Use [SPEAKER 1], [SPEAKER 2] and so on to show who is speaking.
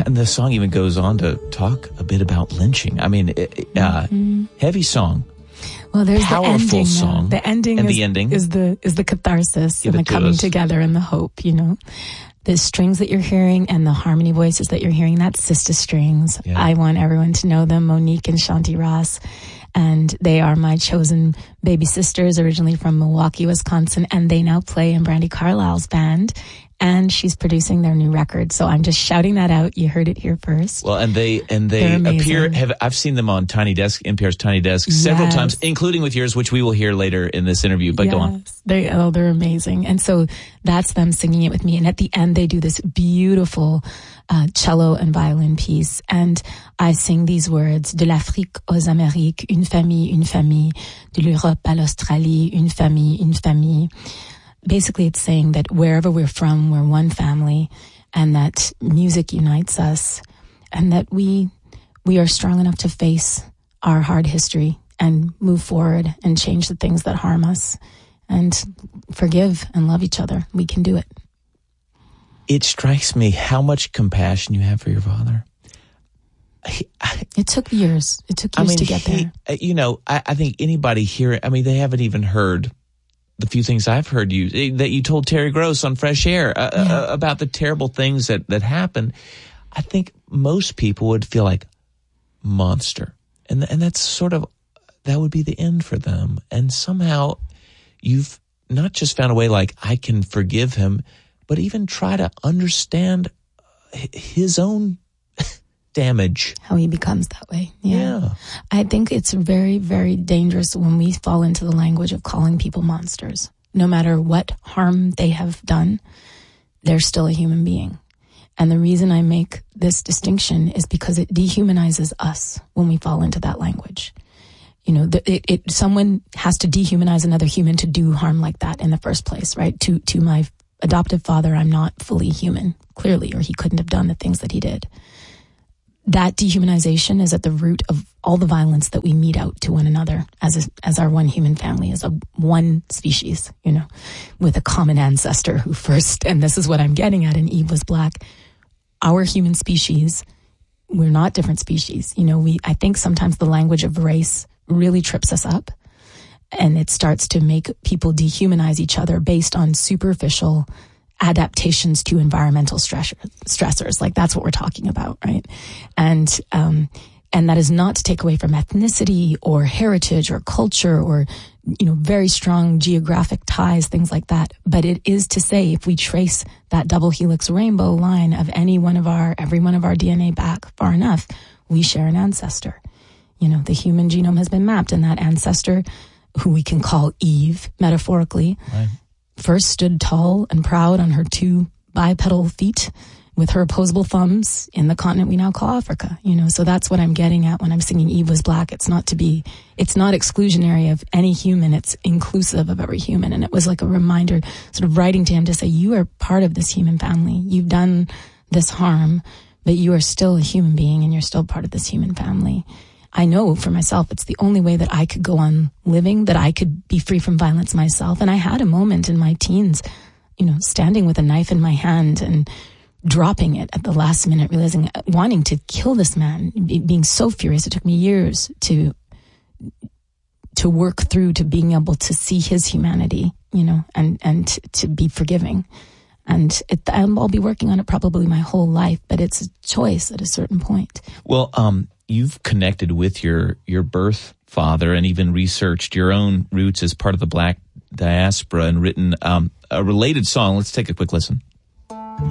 [SPEAKER 1] And the song even goes on to talk a bit about lynching. I mean, heavy song.
[SPEAKER 2] Well, there's
[SPEAKER 1] powerful
[SPEAKER 2] the ending.
[SPEAKER 1] Song.
[SPEAKER 2] The ending is the catharsis and the coming together and the hope, you know. The strings that you're hearing and the harmony voices that you're hearing, that's Sister Strings. Yeah. I want everyone to know them, Monique and Shanti Ross. And they are my chosen baby sisters, originally from Milwaukee, Wisconsin. And they now play in Brandi Carlile's band. And she's producing their new record. So I'm just shouting that out. You heard it here first.
[SPEAKER 1] Well, and they appear, I've seen them on Tiny Desk, NPR's Tiny Desk, several times, including with yours, which we will hear later in this interview. But go on.
[SPEAKER 2] They're amazing. And so that's them singing it with me. And at the end, they do this beautiful cello and violin piece. And I sing these words: de l'Afrique aux Amériques, une famille, de l'Europe à l'Australie, une famille. Basically, it's saying that wherever we're from, we're one family, and that music unites us, and that we are strong enough to face our hard history and move forward and change the things that harm us and forgive and love each other. We can do it.
[SPEAKER 1] It strikes me how much compassion you have for your father.
[SPEAKER 2] It took years. It took years to get there.
[SPEAKER 1] You know, I think anybody here, they haven't even heard the few things I've heard that you told Terry Gross on Fresh Air about the terrible things that happened. I think most people would feel like monster. And that's sort of, that would be the end for them. And somehow you've not just found a way like, I can forgive him, but even try to understand his own damage.
[SPEAKER 2] How he becomes that way. Yeah. I think it's very, very dangerous when we fall into the language of calling people monsters. No matter what harm they have done, they're still a human being. And the reason I make this distinction is because it dehumanizes us when we fall into that language. You know, someone has to dehumanize another human to do harm like that in the first place, right? To my adoptive father, I'm not fully human, clearly, or he couldn't have done the things that he did. That dehumanization is at the root of all the violence that we mete out to one another as our one human family, as a one species, you know, with a common ancestor who first, and this is what I'm getting at in Eve Was Black, our human species, we're not different species. You know, I think sometimes the language of race really trips us up, and it starts to make people dehumanize each other based on superficial adaptations to environmental stressors. Like, that's what we're talking about, right? And that is not to take away from ethnicity or heritage or culture or, you know, very strong geographic ties, things like that. But it is to say, if we trace that double helix rainbow line of every one of our DNA back far enough, we share an ancestor. You know, the human genome has been mapped, and that ancestor, who we can call Eve, metaphorically, right, first stood tall and proud on her two bipedal feet with her opposable thumbs in the continent we now call Africa. You know, so that's what I'm getting at when I'm singing Eve Was Black. It's not exclusionary of any human. It's inclusive of every human. And it was like a reminder, sort of writing to him to say, you are part of this human family. You've done this harm, but you are still a human being and you're still part of this human family. I know for myself, it's the only way that I could go on living, that I could be free from violence myself. And I had a moment in my teens, you know, standing with a knife in my hand and dropping it at the last minute, realizing, wanting to kill this man, being so furious. It took me years to work through to being able to see his humanity, you know, and to be forgiving. And I'll be working on it probably my whole life, but it's a choice at a certain point.
[SPEAKER 1] Well, you've connected with your birth father and even researched your own roots as part of the Black diaspora and written a related song. Let's take a quick listen.